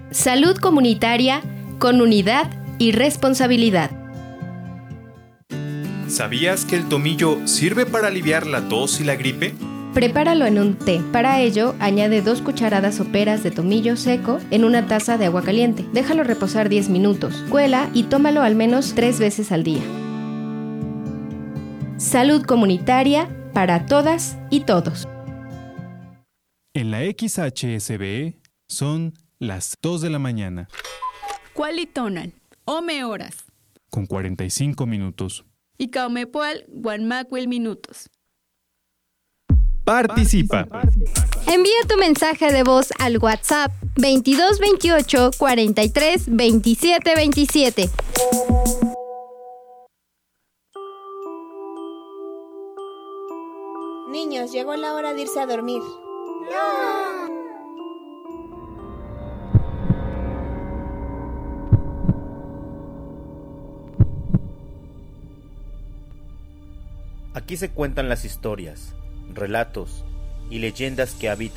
Salud comunitaria con unidad y responsabilidad. ¿Sabías que el tomillo sirve para aliviar la tos y la gripe? Prepáralo en un té. Para ello, añade 2 cucharadas soperas de tomillo seco en una taza de agua caliente. Déjalo reposar 10 minutos. Cuela y tómalo al menos 3 veces al día. Salud comunitaria para todas y todos. En la XHSBE son las 2 de la mañana. Cualitonan, ome horas. Con 45 minutos. Y caumepual, guanmacuil minutos. Participa. Envía tu mensaje de voz al WhatsApp 2228 43 27 27. Niños, llegó la hora de irse a dormir. Aquí se cuentan las historias, relatos y leyendas que habitan